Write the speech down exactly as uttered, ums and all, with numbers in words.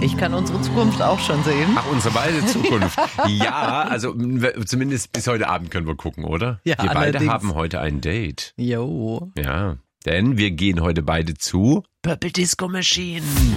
Ich kann unsere Zukunft auch schon sehen. Ach, unsere beide Zukunft. Ja, also zumindest bis heute Abend können wir gucken, oder? Ja, wir beide allerdings. haben heute ein Date. Jo. Ja, denn wir gehen heute beide zu Purple Disco Machine.